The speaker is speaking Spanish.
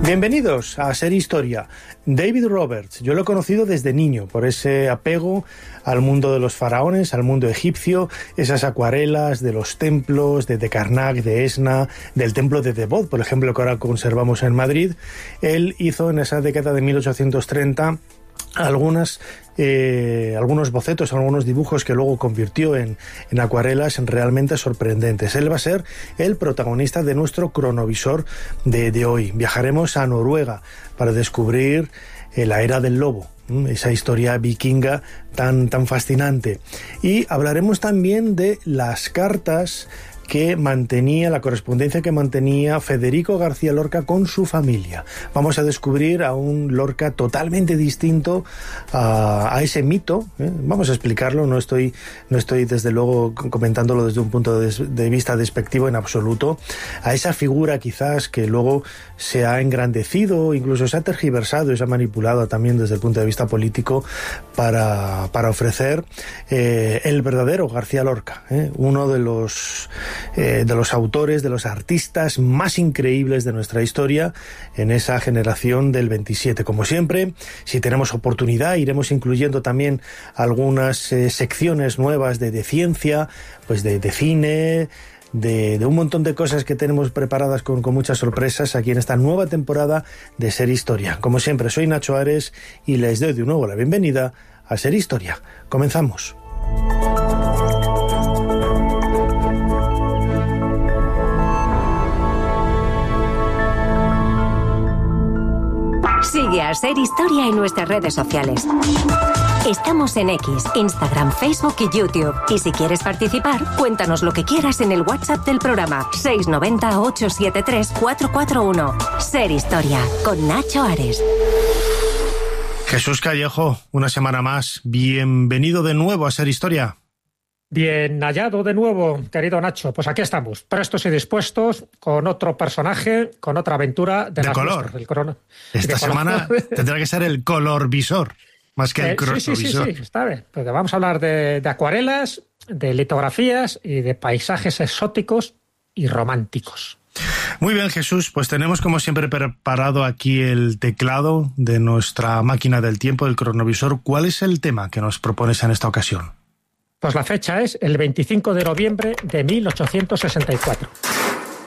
Bienvenidos a Ser Historia. David Roberts, yo lo he conocido desde niño por ese apego al mundo de los faraones, al mundo egipcio, esas acuarelas de los templos, de Karnak, de Esna, del templo de Debod, por ejemplo, que ahora conservamos en Madrid. Él hizo en esa década de 1830 algunos bocetos, algunos dibujos que luego convirtió en acuarelas realmente sorprendentes. Él va a ser el protagonista de nuestro cronovisor de hoy. Viajaremos a Noruega para descubrir la era del lobo, esa historia vikinga tan fascinante. Y hablaremos también de las cartas que mantenía, la correspondencia que mantenía Federico García Lorca con su familia. Vamos a descubrir a un Lorca totalmente distinto a ese mito, ¿eh? Vamos a explicarlo, no estoy desde luego comentándolo desde un punto de vista despectivo en absoluto, a esa figura quizás que luego se ha engrandecido, incluso se ha tergiversado y se ha manipulado también desde el punto de vista político para ofrecer el verdadero García Lorca, uno de los autores, de los artistas más increíbles de nuestra historia en esa generación del 27. Como siempre, si tenemos oportunidad, iremos incluyendo también algunas secciones nuevas de ciencia, pues de cine, de un montón de cosas que tenemos preparadas con muchas sorpresas aquí en esta nueva temporada de Ser Historia. Como siempre, soy Nacho Ares y les doy de nuevo la bienvenida a Ser Historia. Comenzamos. Sigue a Ser Historia en nuestras redes sociales. Estamos en X, Instagram, Facebook y YouTube. Y si quieres participar, cuéntanos lo que quieras en el WhatsApp del programa 690-873-441. Ser Historia, con Nacho Ares. Jesús Callejo, una semana más. Bienvenido de nuevo a Ser Historia. Bien hallado de nuevo, querido Nacho. Pues aquí estamos, prestos y dispuestos, con otro personaje, con otra aventura de color. Nuestras, Esta semana tendrá que ser el color visor, más que el cronovisor. Sí, está bien. Pues vamos a hablar de acuarelas, de litografías y de paisajes exóticos y románticos. Muy bien, Jesús, pues tenemos como siempre preparado aquí el teclado de nuestra máquina del tiempo, del cronovisor. ¿Cuál es el tema que nos propones en esta ocasión? Pues la fecha es el 25 de noviembre de 1864.